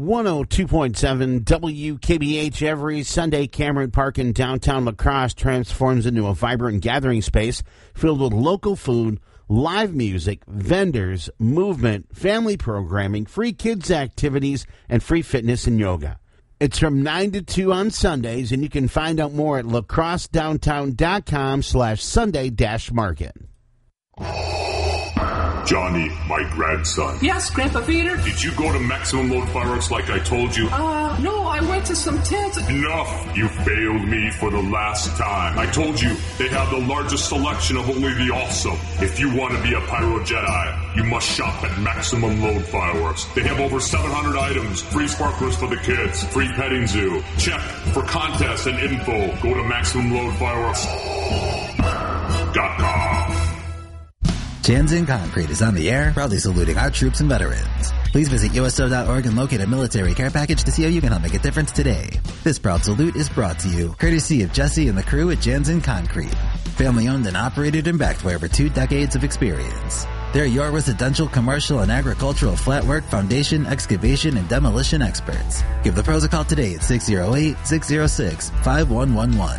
102.7 WKBH. Every Sunday, Cameron Park in downtown La Crosse transforms into a vibrant gathering space filled with local food, live music, vendors, movement, family programming, free kids activities, and free fitness and yoga. It's from 9 to 2 on Sundays, and you can find out more at lacrossedowntown.com/Sunday-market. Johnny, my grandson. Yes, Grandpa Peter? Did you go to Maximum Load Fireworks like I told you? No, I went to some tents. Enough! You failed me for the last time. I told you, they have the largest selection of only the awesome. If you want to be a Pyro Jedi, you must shop at Maximum Load Fireworks. They have over 700 items, free sparklers for the kids, free petting zoo. Check for contests and info. Go to MaximumLoadFireworks.com. Jansen Concrete is on the air, proudly saluting our troops and veterans. Please visit USO.org and locate a military care package to see how you can help make a difference today. This proud salute is brought to you, courtesy of Jesse and the crew at Jansen Concrete. Family owned and operated and backed by over 2 decades of experience. They're your residential, commercial, and agricultural flat work, foundation, excavation, and demolition experts. Give the pros a call today at 608-606-5111.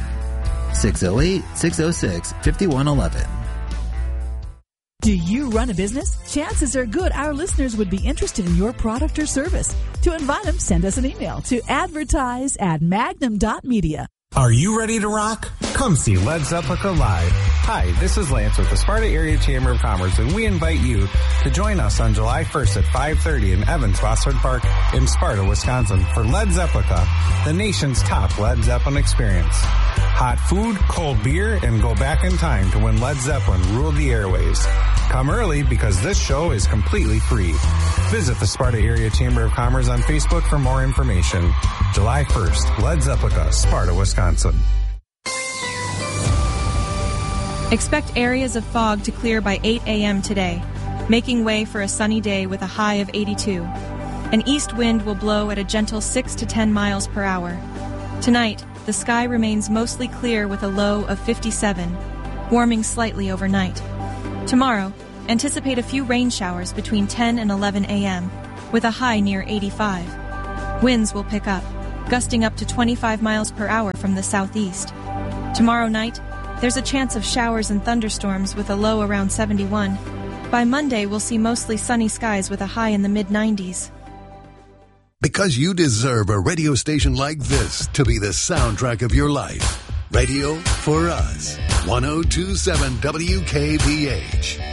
608-606-5111. Do you run a business? Chances are good our listeners would be interested in your product or service. To invite them, send us an email to advertise@magnum.media. Are you ready to rock? Come see Led Zeppelin live. Hi, this is Lance with the Sparta Area Chamber of Commerce, and we invite you to join us on July 1st at 5:30 in Evans-Bossard Park in Sparta, Wisconsin for Led Zeppelin, the nation's top Led Zeppelin experience. Hot food, cold beer, and go back in time to when Led Zeppelin ruled the airways. Come early because this show is completely free. Visit the Sparta Area Chamber of Commerce on Facebook for more information. July 1st, Led Zeppelin, Sparta, Wisconsin. Expect areas of fog to clear by 8 a.m. today, making way for a sunny day with a high of 82. An east wind will blow at a gentle 6 to 10 miles per hour. Tonight, the sky remains mostly clear with a low of 57, warming slightly overnight. Tomorrow, anticipate a few rain showers between 10 and 11 a.m., with a high near 85. Winds will pick up, gusting up to 25 miles per hour from the southeast. Tomorrow night, there's a chance of showers and thunderstorms with a low around 71. By Monday, we'll see mostly sunny skies with a high in the mid-90s. Because you deserve a radio station like this to be the soundtrack of your life. Radio for us. 102.7 WKBH.